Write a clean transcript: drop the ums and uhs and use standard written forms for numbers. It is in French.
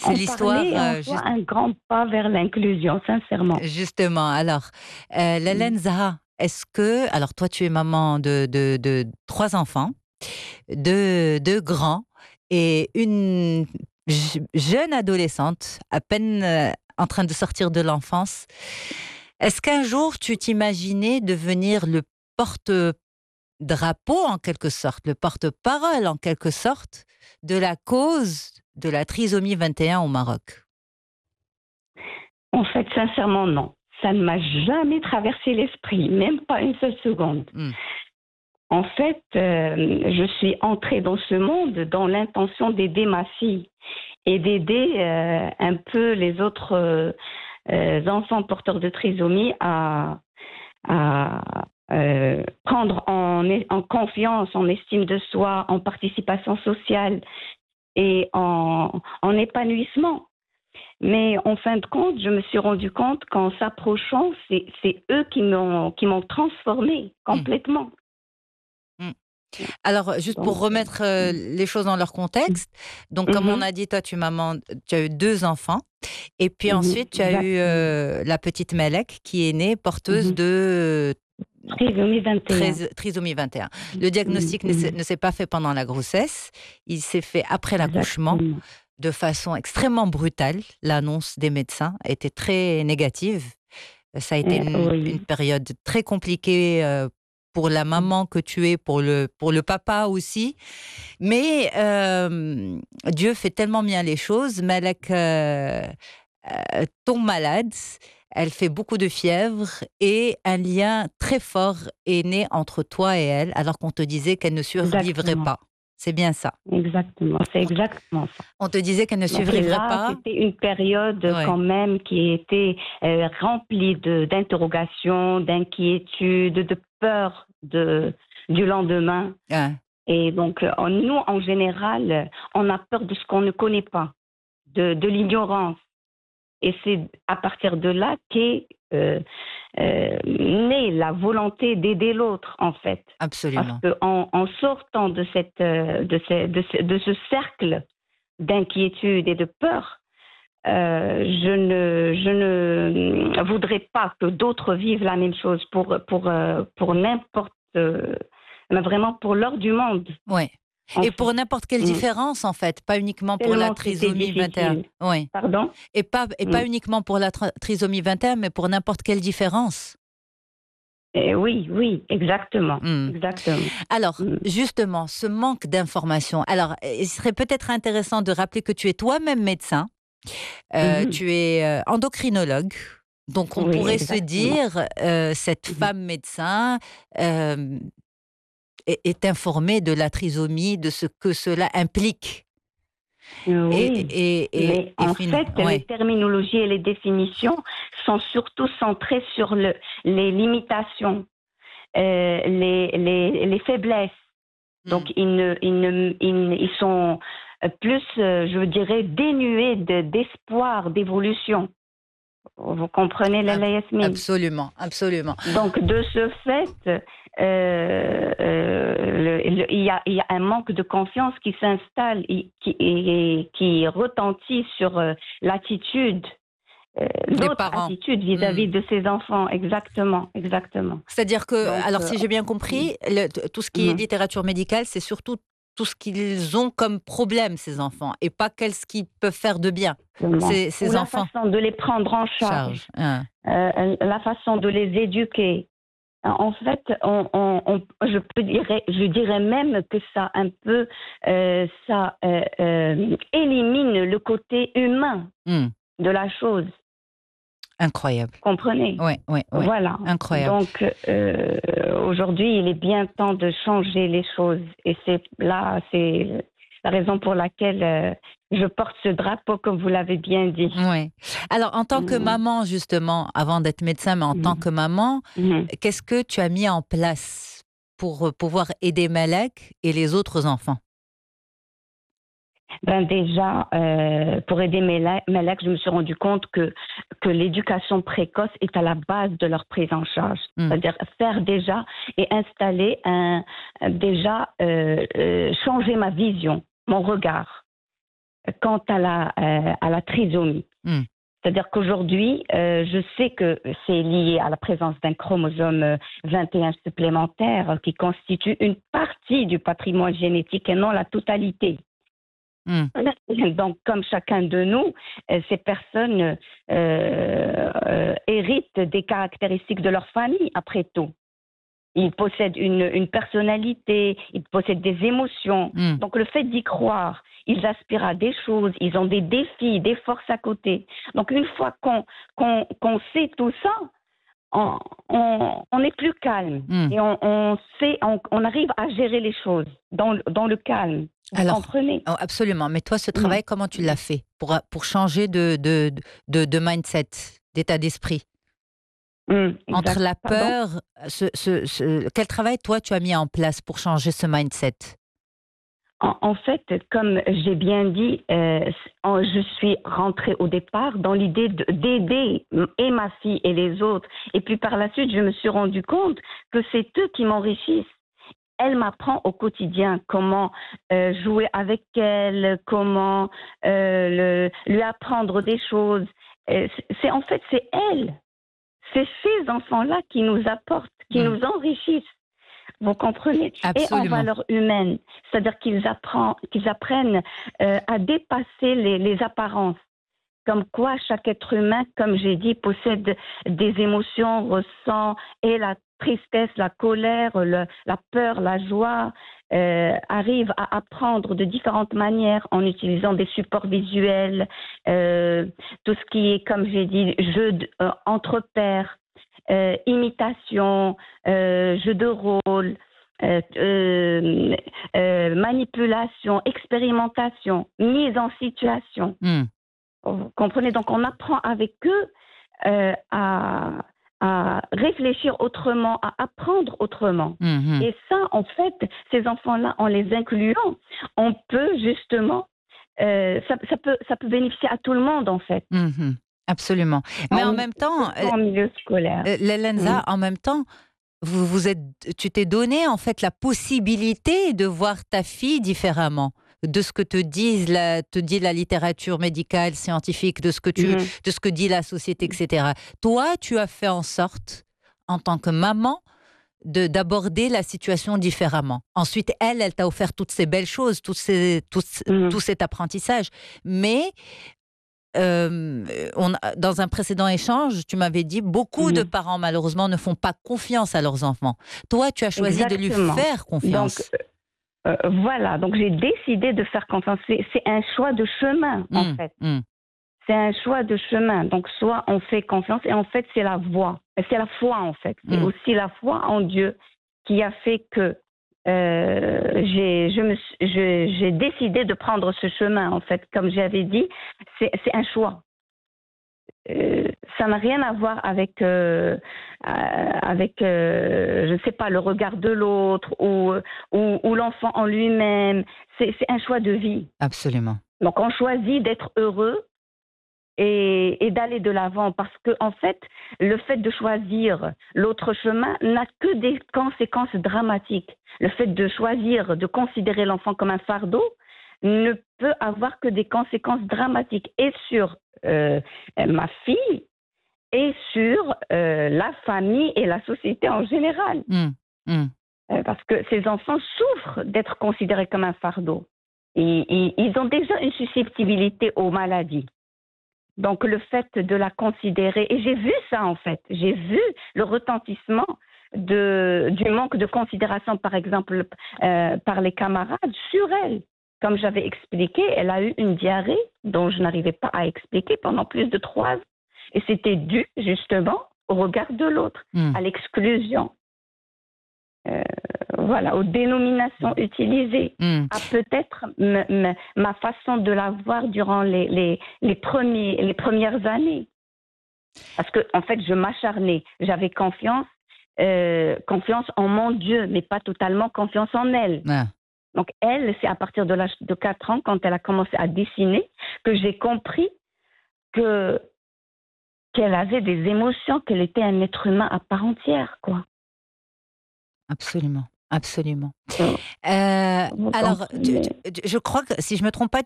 c'est En l'histoire, parler en soi un grand pas vers l'inclusion, sincèrement. justement. Alors, Mmh. Lalen Zaha, est-ce que, alors toi, tu es maman de 3 enfants, deux grands et une jeune adolescente, à peine en train de sortir de l'enfance. Est-ce qu'un jour, tu t'imaginais devenir le porte-drapeau, en quelque sorte, le porte-parole, en quelque sorte, de la cause de la trisomie 21 au Maroc? En fait, sincèrement, non. Ça ne m'a jamais traversé l'esprit, même pas une seule seconde. Hmm. En fait, je suis entrée dans ce monde dans l'intention d'aider ma fille et d'aider un peu les autres enfants porteurs de trisomie à prendre en confiance, en estime de soi, en participation sociale et en épanouissement. Mais en fin de compte, je me suis rendu compte qu'en s'approchant, c'est eux qui m'ont transformée Hmm. complètement. Hmm. Alors, juste Donc, pour remettre les choses dans leur contexte, donc comme on mhm, a dit, toi, tu as eu 2 enfants, et puis mhm, ensuite, tu as eu exactement. la petite Melek qui est née porteuse Mhm. de Trisomie 21. trisomie 21. Le Mhm, diagnostic mhm, ne s'est pas fait pendant la grossesse, il s'est fait après l'accouchement, exactement. de façon extrêmement brutale. L'annonce des médecins était très négative. Ça a été une Oui. période très compliquée pour la maman que tu es, pour le papa aussi. Mais Dieu fait tellement bien les choses. Malek tombe malade, elle fait beaucoup de fièvre et un lien très fort est né entre toi et elle, alors qu'on te disait qu'elle ne survivrait Exactement. pas. C'est bien ça. Exactement. C'est On, exactement ça. on te disait qu'elle ne Donc survivrait là, pas. c'était une période Ouais. quand même qui était remplie d'interrogations, d'inquiétudes, de peur du lendemain. Ouais. Et donc, nous, en général, on a peur de ce qu'on ne connaît pas, de l'ignorance. Et c'est à partir de là qu'est née la volonté d'aider l'autre, en fait. Parce Absolument. qu'en sortant de ce cercle d'inquiétude et de peur, je ne voudrais pas que d'autres vivent la même chose pour n'importe, mais vraiment pour l'heure du monde, Ouais. en Et fait. pour n'importe quelle Mm. différence, en fait, pas uniquement pour la Tellement c'était trisomie 21. difficile. Oui. Pardon? Et Mm. pas uniquement pour la trisomie 21, mais pour n'importe quelle différence. Oui, oui, exactement. Hmm. Exactement. Alors, Mm. justement, ce manque d'information. Alors, il serait peut-être intéressant de rappeler que tu es toi-même médecin, Mhm. tu es endocrinologue. Donc, on Oui, pourrait se exactement. dire, cette Mhm. femme médecin euh, est informée de la trisomie, de ce que cela implique. Oui, mais Et en fait, les ouais. terminologies et les définitions sont surtout centrées sur les limitations, les faiblesses. Hmm. Donc, ils sont plus, je dirais, dénués d'espoir, d'évolution. Vous comprenez, Lala Yasmine? Absolument, absolument. Donc, de ce fait, il y a un manque de confiance qui s'installe et qui retentit sur l'attitude, Des l'autre parents. attitude Hmm. vis-à-vis de ses enfants. Exactement, exactement. C'est-à-dire que, Donc, alors si j'ai bien compris, tout ce qui est mhm. littérature médicale, c'est surtout tout ce qu'ils ont comme problème, ces enfants, et pas qu'est-ce qu'ils peuvent faire de bien, Exactement. Ou ces la enfants. façon de les prendre en charge, Charge. Hein. la façon de les éduquer. En fait, je dirais même que ça un peu, élimine le côté humain Hmm. de la chose. Incroyable. Comprenez? Ouais, ouais, ouais. Voilà. Incroyable. Donc aujourd'hui, il est bien temps de changer les choses, et c'est la raison pour laquelle je porte ce drapeau, comme vous l'avez bien dit. Ouais. Alors, en tant que Mhm. maman, justement, avant d'être médecin, mais en tant Mhm. que maman, Mhm. qu'est-ce que tu as mis en place pour pouvoir aider Malek et les autres enfants? Ben déjà, pour aider mes lacs, je me suis rendu compte que l'éducation précoce est à la base de leur prise en charge. Hmm. C'est-à-dire faire déjà et installer changer ma vision, mon regard. quant à la trisomie. Hmm. C'est-à-dire qu'aujourd'hui, je sais que c'est lié à la présence d'un chromosome 21 supplémentaire qui constitue une partie du patrimoine génétique et non la totalité. Hmm. Donc, comme chacun de nous, ces personnes héritent des caractéristiques de leur famille, après tout. Ils possèdent une personnalité, ils possèdent des émotions. Hmm. Donc, le fait d'y croire, ils aspirent à des choses, ils ont des défis, des forces à côté. Donc, une fois qu'on sait tout ça, on est plus calme Hmm. et on arrive à gérer les choses dans le calme. Vous Alors, comprenez? oh, absolument. Mais toi, ce travail, comment tu l'as fait pour changer de mindset, d'état d'esprit? Entre Exact. la Pardon? peur, quel travail, toi, tu as mis en place pour changer ce mindset? En fait, comme j'ai bien dit, je suis rentrée au départ dans l'idée d'aider et ma fille et les autres. Et puis par la suite, je me suis rendu compte que c'est eux qui m'enrichissent. Elle m'apprend au quotidien comment jouer avec elle, comment lui apprendre des choses. En fait, c'est elle. C'est ces enfants-là qui nous apportent, qui nous enrichissent. Vous comprenez? Et en Absolument. valeur humaine, c'est-à-dire qu'ils apprennent à dépasser les apparences. Comme quoi, chaque être humain, comme j'ai dit, possède des émotions, ressent et la tristesse, la colère, la peur, la joie, arrive à apprendre de différentes manières en utilisant des supports visuels, tout ce qui est, comme j'ai dit, entre pairs, imitation, jeu de rôle, manipulation, expérimentation, mise en situation. Vous comprenez? Donc, on apprend avec eux à réfléchir autrement, à apprendre autrement. Et ça, en fait, ces enfants-là, en les incluant, on peut justement, ça peut bénéficier à tout le monde, en fait. Absolument. Mais en même temps, en milieu scolaire. Lenza, en même temps, tu t'es donné en fait la possibilité de voir ta fille différemment de ce que te dit la littérature médicale, scientifique, de ce que dit la société, etc. Toi, tu as fait en sorte, en tant que maman, d'aborder la situation différemment. Ensuite, elle t'a offert toutes ces belles choses, tout cet apprentissage. Mais dans un précédent échange, tu m'avais dit beaucoup de parents, malheureusement, ne font pas confiance à leurs enfants. Toi, tu as choisi de lui faire confiance. Donc, voilà, donc j'ai décidé de faire confiance. C'est un choix de chemin, en fait. C'est un choix de chemin. Donc, soit on fait confiance, et en fait, c'est la voie. C'est la foi, en fait. C'est aussi la foi en Dieu qui a fait que j'ai décidé de prendre ce chemin, en fait. Comme j'avais dit, c'est un choix. Ça n'a rien à voir avec, je ne sais pas, le regard de l'autre ou l'enfant en lui-même. C'est un choix de vie. Absolument. Donc, on choisit d'être heureux et d'aller de l'avant parce que, en fait, le fait de choisir l'autre chemin n'a que des conséquences dramatiques. Le fait de choisir, de considérer l'enfant comme un fardeau ne peut avoir que des conséquences dramatiques et sur ma fille et sur la famille et la société en général. Parce que ces enfants souffrent d'être considérés comme un fardeau. Et ils ont déjà une susceptibilité aux maladies. Donc, le fait de la considérer, et j'ai vu ça en fait, j'ai vu le retentissement du manque de considération, par exemple, par les camarades sur elle. Comme j'avais expliqué, elle a eu une diarrhée dont je n'arrivais pas à expliquer pendant plus de 3 ans. Et c'était dû justement au regard de l'autre, à l'exclusion. Voilà, aux dénominations utilisées, à peut-être ma façon de la voir durant les premières années. Parce que, en fait, je m'acharnais. J'avais confiance en mon Dieu, mais pas totalement confiance en elle. Donc, elle, c'est à partir de l'âge de 4 ans, quand elle a commencé à dessiner, que j'ai compris qu'elle avait des émotions, qu'elle était un être humain à part entière, quoi. Absolument. Absolument. Alors, je crois que, si je ne me trompe pas,